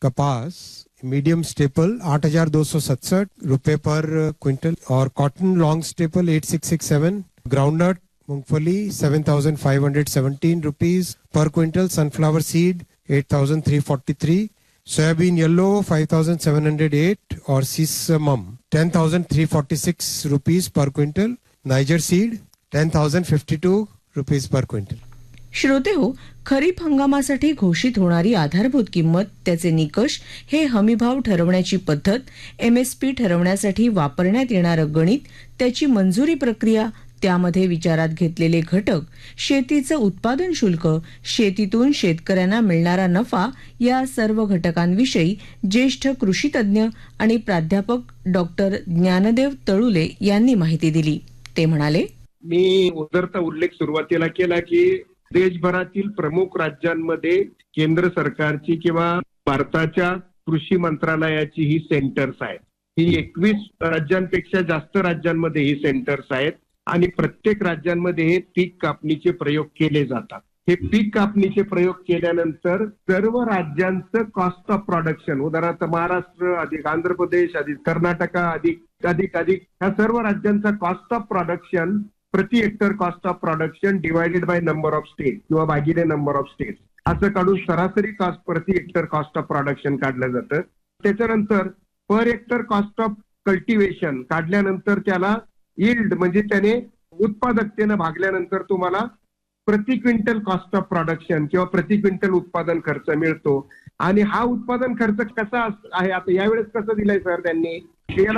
कपास medium staple 8,267 रुपए पर quintal और कॉटन लॉन्ग स्टेपल 8,667, ग्राउंडनट मूंगफली 7,517 रुपीस पर quintal, sunflower seed 8,343, soybean yellow 5,708 और सीसमम 10,346 रुपीस पर क्विंटल, नाइजर सीड 10,052 रुपीस पर quintal. श्रोते हो, खरीप हंगामासाठी घोषित होणारी आधारभूत किंमत, त्याचे निकष, हे हमीभाव ठरवण्याची पद्धत, एमएसपी ठरवण्यासाठी वापरण्यात येणारं गणित, त्याची मंजुरी प्रक्रिया, त्यामध्ये विचारात घेतलेले घटक, शेतीचं उत्पादन शुल्क, शेतीतून शेतकऱ्यांना मिळणारा नफा, या सर्व घटकांविषयी ज्येष्ठ कृषीतज्ञ आणि प्राध्यापक डॉक्टर ज्ञानदेव तळुले यांनी माहिती दिली. ते म्हणाले, मी उद्धरचा उल्लेख सुरुवातीला केला की देशभरातील प्रमुख राज्यांमध्ये केंद्र सरकारची किंवा भारताच्या कृषी मंत्रालयाची ही सेंटर्स आहेत. ही 21 राज्यांपेक्षा जास्त राज्यांमध्ये ही सेंटर्स आहेत आणि प्रत्येक राज्यांमध्ये हे पीक कापणीचे प्रयोग केले जातात. हे पीक कापणीचे प्रयोग केल्यानंतर सर्व राज्यांचं कॉस्ट ऑफ प्रोडक्शन, उदाहरणार्थ महाराष्ट्र अधिक आंध्र प्रदेश अधिक कर्नाटका अधिक ह्या सर्व राज्यांचा कॉस्ट ऑफ प्रोडक्शन प्रति hectare cost of production divided by number of state किंवा भागिले नंबर ऑफ स्टेट असं काढून सरासरी कॉस्ट प्रति हेक्टर कॉस्ट ऑफ प्रोडक्शन काढलं जातं. त्याच्यानंतर per hectare cost of cultivation काढल्यानंतर त्याला यील्ड म्हणजे त्याने उत्पादकतेनं भागल्यानंतर तुम्हाला प्रति क्विंटल कॉस्ट ऑफ प्रोडक्शन किंवा प्रति क्विंटल उत्पादन खर्च मिळतो. आणि हा उत्पादन खर्च कसा आहे, आता यावेळेस कसं दिलाय सर त्यांनी, याला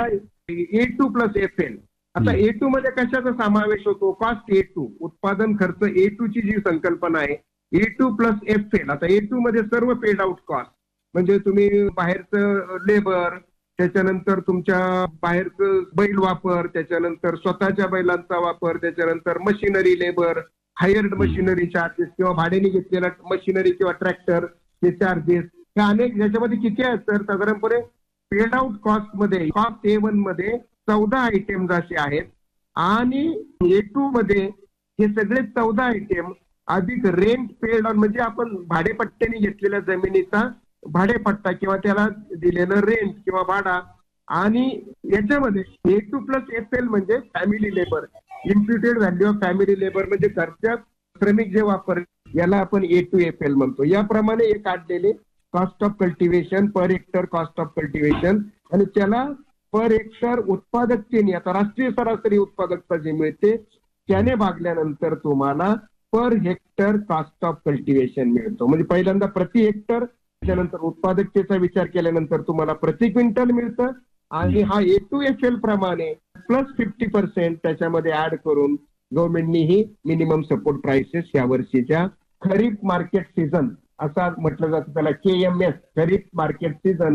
A2 प्लस FL. आता A2 मध्ये कशाचा समावेश होतो, कॉस्ट A2, उत्पादन खर्च A2 ची जी संकल्पना आहे A2 प्लस FL. आता A2 मध्ये सर्व पेड आउट कॉस्ट, म्हणजे तुम्ही बाहेरचं लेबर, त्याच्यानंतर तुमच्या बाहेरचं बैल वापर, त्याच्यानंतर स्वतःच्या बैलांचा वापर, त्याच्यानंतर machinery labour, hired machinery charges किंवा भाड्याने घेतलेला मशिनरी किंवा ट्रॅक्टर हे चार्जेस, हे अनेक याच्यामध्ये किती आहेत तर साधारणपणे पेड आउट कॉस्ट मध्ये कॉस्ट A1 मध्ये 14 आयटेम्स असे आहेत आणि A2 मध्ये हे सगळे 14 आयटेम अधिक रेंट पेड ऑन म्हणजे आपण भाडेपट्ट्याने घेतलेल्या जमिनीचा भाडेपट्टा किंवा त्याला दिलेलं रेंट किंवा भाडा, आणि याच्यामध्ये A2 प्लस FL म्हणजे family labour, इम्प्युटेड value of family labour म्हणजे घरच्या श्रमिक जे वापर, याला आपण A2 FL म्हणतो. याप्रमाणे हे काढलेले cost of cultivation per hectare cost of cultivation आणि त्याला पर हेक्टर उत्पादकतेने, आता राष्ट्रीय सरासरी उत्पादकता जी मिळते त्याने भागल्यानंतर तुम्हाला per hectare cost of cultivation मिळतो. म्हणजे पहिल्यांदा प्रति हेक्टर, त्यानंतर उत्पादकतेचा विचार केल्यानंतर तुम्हाला प्रति क्विंटल मिळतं आणि हा A2 FL प्रमाणे प्लस 50% त्याच्यामध्ये ऍड करून गव्हर्नमेंटनी ही मिनिमम सपोर्ट प्राइसेस या वर्षीच्या खरीप मार्केट सीझन असा म्हटलं जातं त्याला KMS, खरीप मार्केट सीझन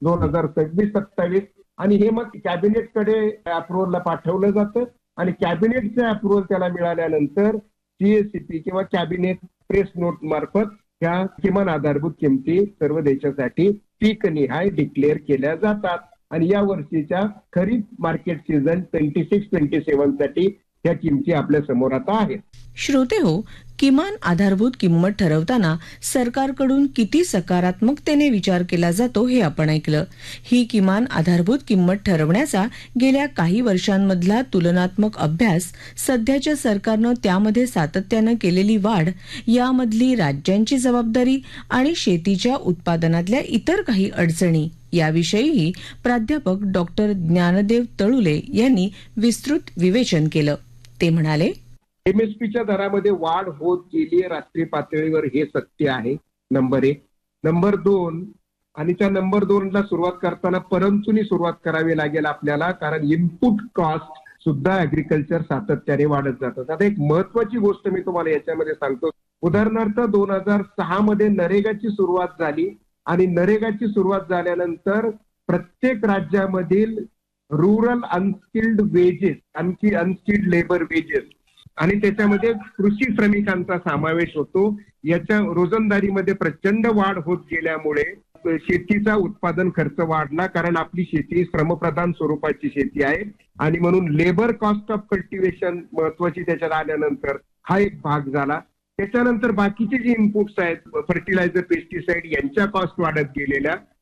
2026-27, आणि हे मग कॅबिनेटकडे अप्रुव्हलला पाठवलं जातं आणि कॅबिनेटचं अप्रुव्हल त्याला मिळाल्यानंतर CACP किंवा कॅबिनेट प्रेस नोट मार्फत ह्या किमान आधारभूत किमती सर्व देशासाठी पीक निहाय डिक्लेअर केल्या जातात. आणि या वर्षीच्या खरीप मार्केट सीझन 26-27 साठी ह्या किमती आपल्या समोर आता आहेत. श्रोते हो, किमान आधारभूत किंमत ठरवताना सरकारकडून किती सकारात्मकतेने विचार केला जातो हे आपण ऐकलं. ही किमान आधारभूत किंमत ठरवण्याचा गेल्या काही वर्षांमधला तुलनात्मक अभ्यास, सध्याच्या सरकारनं त्यामध्ये सातत्यानं केलेली वाढ, यामधली राज्यांची जबाबदारी आणि शेतीच्या उत्पादनातल्या इतर काही अडचणी, याविषयीही प्राध्यापक डॉक्टर ज्ञानदेव तळुले यांनी विस्तृत विवेचन केलं. ते म्हणाले, MSPच्या दरामध्ये वाढ होत गेली आहे राष्ट्रीय पातळीवर, हे सत्य आहे. नंबर 1. नंबर 2, आणि त्या नंबर 2ला सुरुवात करताना परंतुनी सुरुवात करावी लागेल आपल्याला, कारण इनपुट कॉस्ट सुद्धा ऍग्रिकल्चर सातत्याने वाढत जातात. आता एक महत्वाची गोष्ट मी तुम्हाला याच्यामध्ये सांगतो. उदाहरणार्थ 2006 मध्ये नरेगाची सुरुवात झाली आणि नरेगाची सुरुवात झाल्यानंतर प्रत्येक राज्यामधील rural unskilled wedges, unskilled labour wedges आणि त्याच्यामध्ये कृषी श्रमिकांचा समावेश होतो. याच्या रोजंदारीमध्ये प्रचंड वाढ होत गेल्यामुळे शेतीचा उत्पादन खर्च वाढला, कारण आपली शेती श्रमप्रधान स्वरूपाची शेती आहे आणि म्हणून लेबर कॉस्ट ऑफ कल्टिवेशन महत्वाची त्याच्यात आल्यानंतर हा एक भाग झाला. त्याच्यानंतर बाकीचे जे इनपुट्स आहेत, फर्टिलायझर, पेस्टिसाइड यांच्या कॉस्ट वाढत गेलेल्या